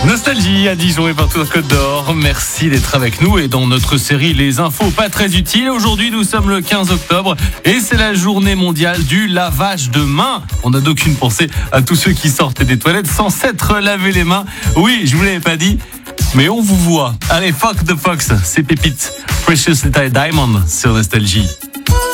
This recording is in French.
Nostalgie à Dijon et partout en Côte d'Or. Merci d'être avec nous et dans notre série Les infos pas très utiles. Aujourd'hui, nous sommes le 15 octobre et c'est la journée mondiale du lavage de mains. On n'a d'aucune pensée à tous ceux qui sortent des toilettes sans s'être lavé les mains. Oui, je vous l'avais pas dit, mais on vous voit. Allez, fuck the fox, c'est Pépite. Precious Little Diamond sur Nostalgie.